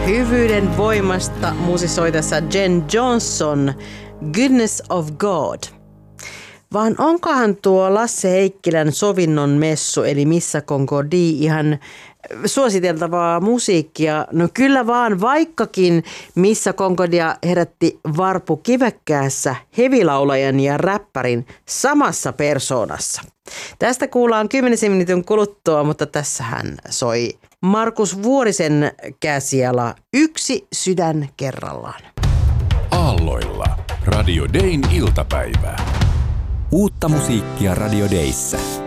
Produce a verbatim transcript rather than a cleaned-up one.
Hyvyyden voimasta musisoi tässä Jen Johnson, Goodness of God. Vaan onkohan tuo Lasse Heikkilän Sovinnon messu, eli Missa Concordia, ihan suositeltavaa musiikkia? No kyllä vaan, vaikkakin Missa Concordia herätti Varpu Kivekkäässä hevilaulajan ja räppärin samassa persoonassa. Tästä kuullaan kymmenisen minuutin kuluttua, mutta tässähän soi Markus Vuorisen käsiala Yksi sydän kerrallaan. Aalloilla Radio Dayn iltapäivää. Uutta musiikkia Radio Dayssä.